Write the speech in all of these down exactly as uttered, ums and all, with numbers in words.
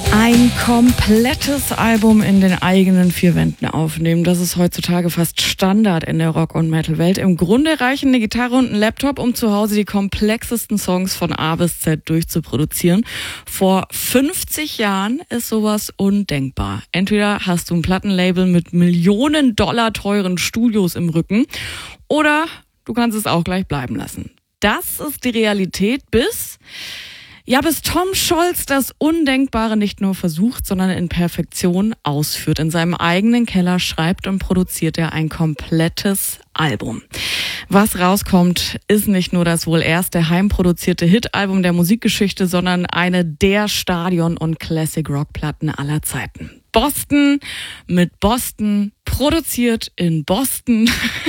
Ein komplettes Album in den eigenen vier Wänden aufnehmen, das ist heutzutage fast Standard in der Rock- und Metal-Welt. Im Grunde reichen eine Gitarre und ein Laptop, um zu Hause die komplexesten Songs von A bis Z durchzuproduzieren. Vor fünfzig Jahren ist sowas undenkbar. Entweder hast du ein Plattenlabel mit Millionen Dollar teuren Studios im Rücken oder du kannst es auch gleich bleiben lassen. Das ist die Realität bis... Ja, bis Tom Scholz das Undenkbare nicht nur versucht, sondern in Perfektion ausführt. In seinem eigenen Keller schreibt und produziert er ein komplettes Album. Was rauskommt, ist nicht nur das wohl erste heimproduzierte Hit-Album der Musikgeschichte, sondern eine der Stadion- und Classic-Rock-Platten aller Zeiten. Boston mit Boston, produziert in Boston.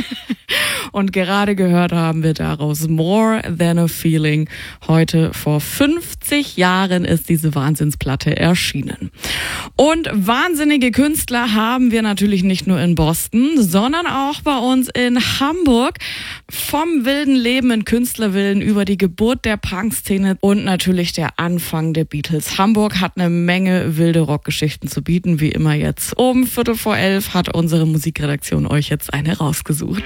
Und gerade gehört haben wir daraus More Than a Feeling. Heute vor fünfzig Jahren ist diese Wahnsinnsplatte erschienen. Und wahnsinnige Künstler haben wir natürlich nicht nur in Boston, sondern auch bei uns in Hamburg. Vom wilden Leben in Künstlervillen über die Geburt der Punkszene und natürlich der Anfang der Beatles. Hamburg hat eine Menge wilde Rockgeschichten zu bieten, wie immer jetzt. Um Viertel vor elf hat unsere Musikredaktion euch jetzt eine rausgesucht.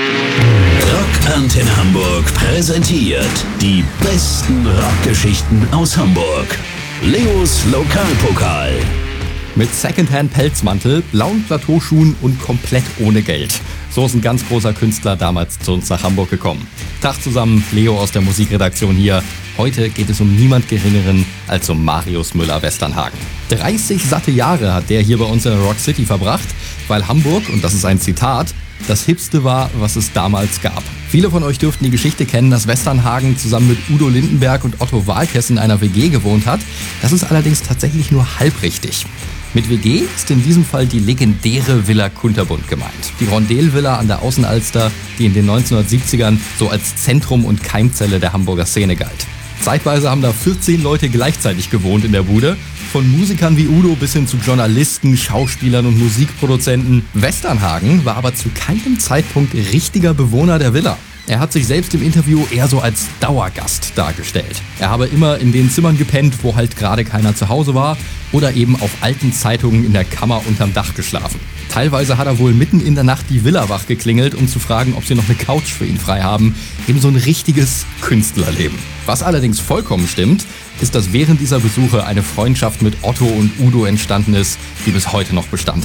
Rockantenne Hamburg präsentiert die besten Rockgeschichten aus Hamburg. Leos Lokalpokal. Mit Secondhand-Pelzmantel, blauen Plateauschuhen und komplett ohne Geld. So ist ein ganz großer Künstler damals zu uns nach Hamburg gekommen. Tag zusammen, Leo aus der Musikredaktion hier. Heute geht es um niemand Geringeren als um Marius Müller-Westernhagen. dreißig satte Jahre hat der hier bei uns in der Rock City verbracht, weil Hamburg, und das ist ein Zitat, das Hipste war, was es damals gab. Viele von euch dürften die Geschichte kennen, dass Westernhagen zusammen mit Udo Lindenberg und Otto Waalkes in einer W G gewohnt hat. Das ist allerdings tatsächlich nur halb richtig. Mit W G ist in diesem Fall die legendäre Villa Kunterbund gemeint. Die Rondel-Villa an der Außenalster, die in den neunzehnhundertsiebzigern so als Zentrum und Keimzelle der Hamburger Szene galt. Zeitweise haben da vierzehn Leute gleichzeitig gewohnt in der Bude. Von Musikern wie Udo bis hin zu Journalisten, Schauspielern und Musikproduzenten. Westernhagen war aber zu keinem Zeitpunkt richtiger Bewohner der Villa. Er hat sich selbst im Interview eher so als Dauergast dargestellt. Er habe immer in den Zimmern gepennt, wo halt gerade keiner zu Hause war, oder eben auf alten Zeitungen in der Kammer unterm Dach geschlafen. Teilweise hat er wohl mitten in der Nacht die Villa wach geklingelt, um zu fragen, ob sie noch eine Couch für ihn frei haben. Eben so ein richtiges Künstlerleben. Was allerdings vollkommen stimmt, ist, dass während dieser Besuche eine Freundschaft mit Otto und Udo entstanden ist, die bis heute noch Bestand hat.